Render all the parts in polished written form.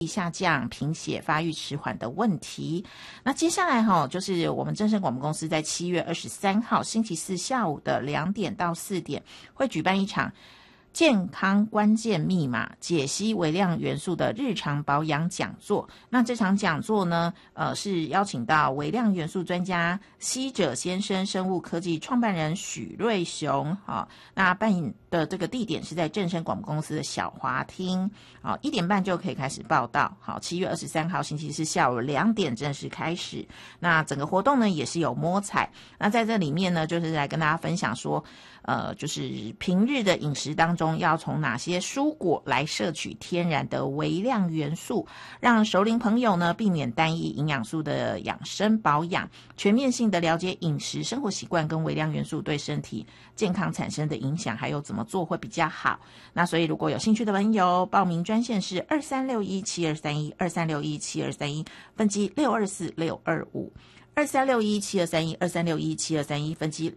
下降、贫血、发育迟缓的问题。那接下来就是我们正声广播公司在7月23号星期四下午的2点到4点会举办一场健康关键密码解析微量元素的日常保养讲座。那这场讲座呢，是邀请到微量元素专家西者先生生物科技创办人许瑞雄。那办理的这个地点是在正声广播公司的小华厅。1点半就可以开始报到。7月23号星期四下午2点正式开始。那整个活动呢也是有摸彩。那在这里面呢，就是来跟大家分享说，就是平日的饮食当中要从哪些蔬果来摄取天然的微量元素，让熟龄朋友呢避免单一营养素的养生保养，全面性的了解饮食生活习惯跟微量元素对身体健康产生的影响，还有怎么做会比较好。那所以如果有兴趣的朋友，报名专线是23617231 23617231，分机624625。23617231 23617231，分机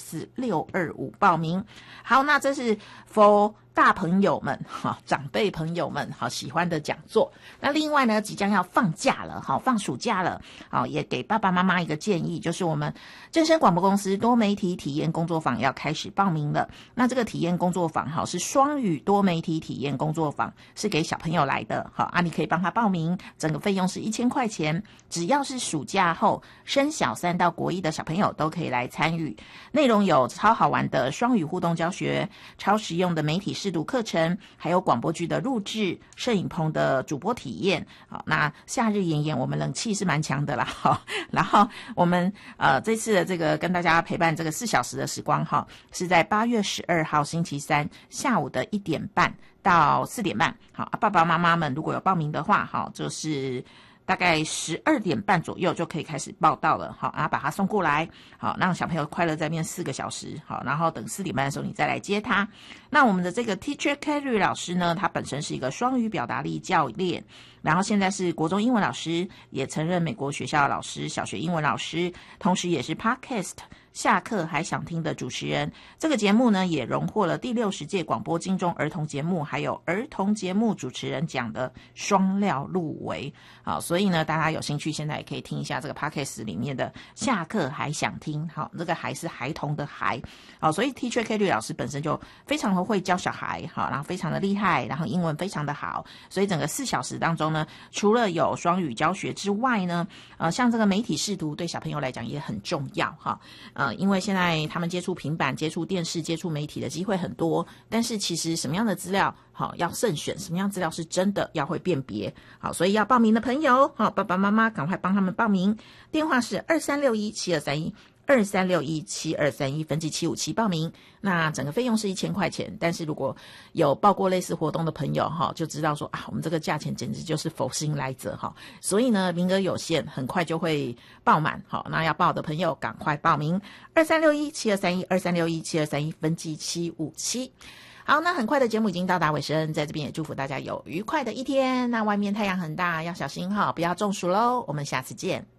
624625报名。好，那这是 for 大朋友们长辈朋友们喜欢的讲座。那另外呢，即将要放假了，放暑假了，也给爸爸妈妈一个建议，就是我们正声广播公司多媒体体验工作坊要开始报名了。那这个体验工作坊是双语多媒体体验工作坊，是给小朋友来的。你可以帮他报名，整个费用是1000块钱，只要是暑假后升小3到国1的小朋友都可以来参与。内容有超好玩的双语互动教学，超实用的媒体试读课程，还有广播剧的录制、摄影棚的主播体验。那夏日炎炎，我们冷气是蛮强的啦。然后我们这次的这个跟大家陪伴这个4小时的时光是在8月12号星期三下午的1点半到4点半。爸爸妈妈们如果有报名的话，就是大概12点半左右就可以开始报到了。然后把他送过来，让小朋友快乐在那边4个小时。然后等4点半的时候你再来接他。那我们的这个 Teacher Carrie 老师呢，他本身是一个双语表达力教练，然后现在是国中英文老师，也曾任美国学校老师、小学英文老师，同时也是 Podcast下课还想听的主持人。这个节目呢，也荣获了第60届广播金钟儿童节目还有儿童节目主持人奖的双料入围。所以呢，大家有兴趣现在也可以听一下这个 Podcast 里面的下课还想听。这个还是孩童的孩。所以 Teacher Carrie 老师本身就非常的会教小孩，然后非常的厉害，然后英文非常的好。所以整个4小时当中呢，除了有双语教学之外呢，像这个媒体视读对小朋友来讲也很重要。因为现在他们接触平板、接触电视、接触媒体的机会很多，但是其实什么样的资料要慎选，什么样的资料是真的要会辨别。所以要报名的朋友，爸爸妈妈赶快帮他们报名。电话是23617231 23617231，分机757报名。那整个费用是1000块钱，但是如果有报过类似活动的朋友就知道说我们这个价钱简直就是佛心来着。所以呢，名额有限，很快就会爆满。那要报的朋友赶快报名，23617231 23617231，分机757。好，那很快的节目已经到达尾声，在这边也祝福大家有愉快的一天。那外面太阳很大，要小心不要中暑咯。我们下次见。